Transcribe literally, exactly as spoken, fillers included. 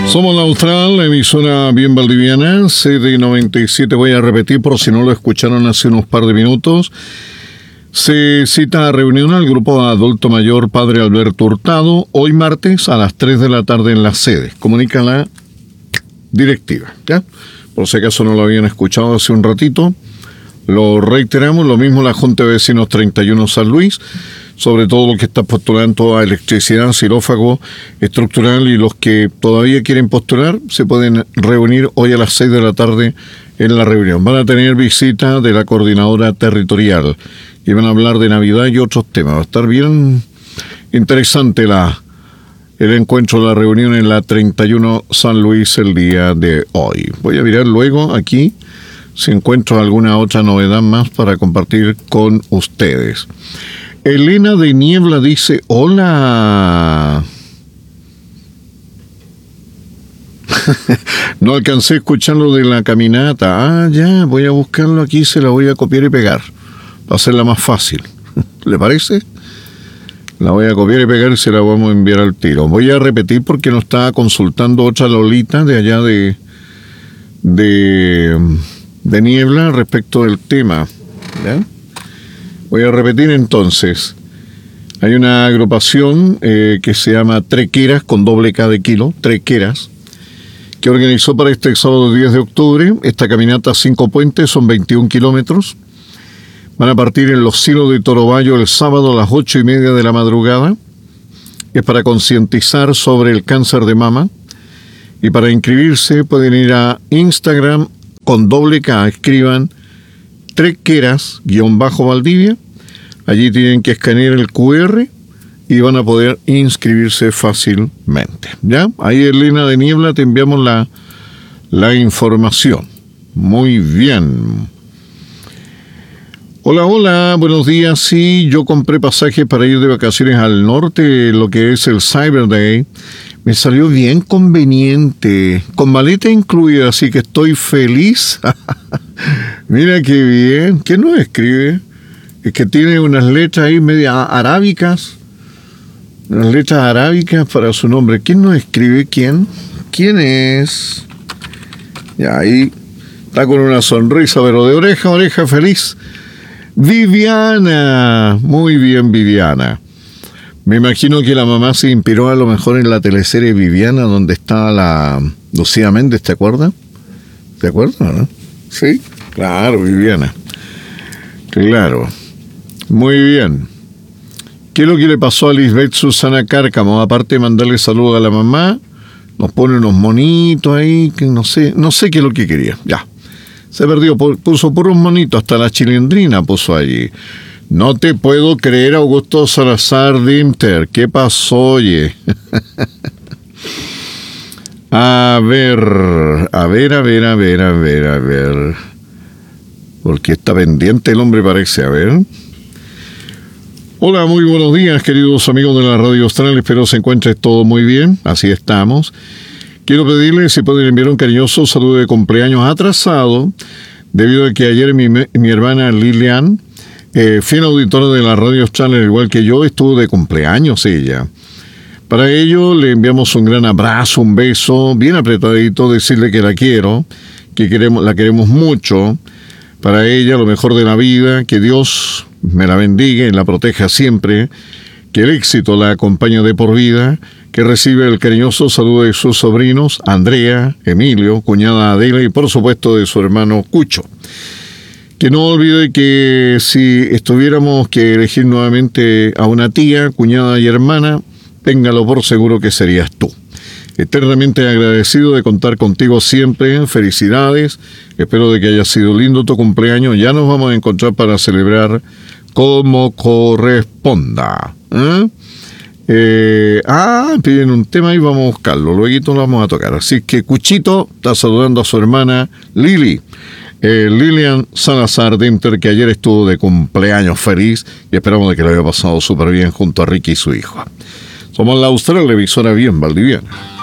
Somos la Austral, la emisora bien valdiviana, C D noventa y siete. Voy a repetir por si no lo escucharon hace unos par de minutos. Se cita a reunión al grupo adulto mayor Padre Alberto Hurtado, hoy martes a las tres de la tarde en la sede. Comunica la directiva, ¿ya? Por si acaso no lo habían escuchado hace un ratito, lo reiteramos. Lo mismo la Junta de Vecinos treinta y uno San Luis, sobre todo los que están postulando a electricidad, xirófago, estructural, y los que todavía quieren postular se pueden reunir hoy a las seis de la tarde en la reunión. Van a tener visita de la coordinadora territorial y van a hablar de Navidad y otros temas. Va a estar bien interesante la, el encuentro, la reunión en la treinta y uno San Luis el día de hoy. Voy a mirar luego aquí si encuentro alguna otra novedad más para compartir con ustedes. Elena de Niebla dice: hola. No alcancé a escuchar lo de la caminata. Ah, ya, voy a buscarlo aquí, se la voy a copiar y pegar para hacerla más fácil. ¿Le parece? La voy a copiar y pegar y se la vamos a enviar al tiro. Voy a repetir porque nos estaba consultando otra Lolita de allá de de, de Niebla respecto del tema, ¿ya? Voy a repetir entonces. Hay una agrupación eh, que se llama Trequeras, con doble K de kilo, Trequeras, que organizó para este sábado diez de octubre esta caminata Cinco Puentes. Son veintiún kilómetros. Van a partir en los Silos de Torobayo el sábado a las ocho y media de la madrugada. Es para concientizar sobre el cáncer de mama. Y para inscribirse pueden ir a Instagram con doble K, escriban Trequeras-Valdivia. Allí tienen que escanear el cu erre y van a poder inscribirse fácilmente, ¿ya? Ahí, Elena de Niebla, te enviamos la, la información. Muy bien. Hola, hola, buenos días. Sí, yo compré pasajes para ir de vacaciones al norte, lo que es el Cyber Day. Me salió bien conveniente, con maleta incluida, así que estoy feliz. Mira qué bien. ¿Quién nos escribe? Es que tiene unas letras ahí media arábicas, unas letras arábicas para su nombre. ¿Quién nos escribe? ¿Quién? ¿Quién es? Ya, ahí está con una sonrisa, pero de oreja a oreja feliz. Viviana. Muy bien, Viviana. Me imagino que la mamá se inspiró a lo mejor en la teleserie Viviana, donde estaba la Lucía Méndez, ¿te acuerdas? ¿Te acuerdas, no? Sí, claro, Viviana. Claro. Muy bien. ¿Qué es lo que le pasó a Lisbeth Susana Cárcamo? Aparte de mandarle saludos a la mamá, nos pone unos monitos ahí, que no sé, no sé qué es lo que quería. Ya. Se perdió, puso puros monitos, hasta la chilindrina puso allí. No te puedo creer, Augusto Salazar Dinter. ¿Qué pasó, oye? A ver, a ver, a ver, a ver, a ver, a ver. Porque está pendiente el hombre, parece. A ver. Hola, muy buenos días, queridos amigos de la Radio Austral. Espero se encuentre todo muy bien. Así estamos. Quiero pedirles si pueden enviar un cariñoso saludo de cumpleaños atrasado, debido a que ayer mi, mi hermana Lilian, eh, fiel auditora de la Radio Austral, al igual que yo, estuvo de cumpleaños ella. Para ello le enviamos un gran abrazo, un beso, bien apretadito, decirle que la quiero, que queremos, la queremos mucho. Para ella lo mejor de la vida, que Dios me la bendiga y la proteja siempre, que el éxito la acompañe de por vida, que recibe el cariñoso saludo de sus sobrinos, Andrea, Emilio, cuñada Adela y por supuesto de su hermano Cucho. Que no olvide que si estuviéramos que elegir nuevamente a una tía, cuñada y hermana, téngalo por seguro que serías tú. Eternamente agradecido de contar contigo siempre. Felicidades. Espero de que haya sido lindo tu cumpleaños. Ya nos vamos a encontrar para celebrar como corresponda. ¿Eh? Eh, ah, piden un tema y vamos a buscarlo. Luego lo vamos a tocar. Así que Cuchito está saludando a su hermana Lili. Eh, Lilian Salazar Dinter, que ayer estuvo de cumpleaños feliz y esperamos de que lo haya pasado súper bien junto a Ricky y su hijo. Somos la Austral, la emisora bien valdiviana.